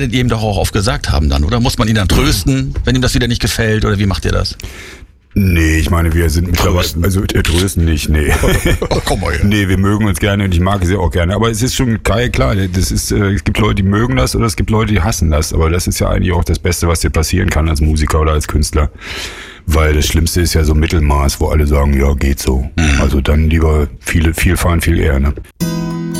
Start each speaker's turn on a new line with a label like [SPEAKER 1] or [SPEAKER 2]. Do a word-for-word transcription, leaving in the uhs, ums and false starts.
[SPEAKER 1] werdet ihr ihm doch auch oft gesagt haben dann, oder? Muss man ihn dann trösten, wenn ihm das wieder nicht gefällt, oder wie macht ihr das?
[SPEAKER 2] Nee, ich meine, wir sind mittlerweile,
[SPEAKER 1] Trösten.
[SPEAKER 2] also äh, trösten nicht, nee.
[SPEAKER 1] Oh, komm mal her.
[SPEAKER 2] Nee, wir mögen uns gerne und ich mag sie auch gerne. Aber es ist schon geil, klar, das ist, äh, es gibt Leute, die mögen das oder es gibt Leute, die hassen das. Aber das ist ja eigentlich auch das Beste, was dir passieren kann als Musiker oder als Künstler. Weil das Schlimmste ist ja so Mittelmaß, wo alle sagen, ja, geht so. Mhm. Also dann lieber viele, viel fahren, viel eher, ne?